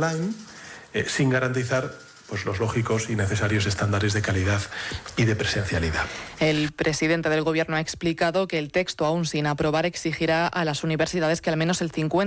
online, sin garantizar pues los lógicos y necesarios estándares de calidad y de presencialidad. El presidente del Gobierno ha explicado que el texto, aún sin aprobar, exigirá a las universidades que al menos el 50%